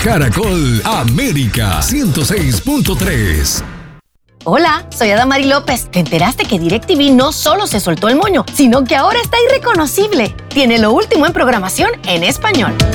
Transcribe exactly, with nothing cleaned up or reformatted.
Caracol América ciento seis punto tres. Hola, soy Adamari López. ¿Te enteraste que DirecTV no solo se soltó el moño, sino que ahora está irreconocible? Tiene lo último en programación en español.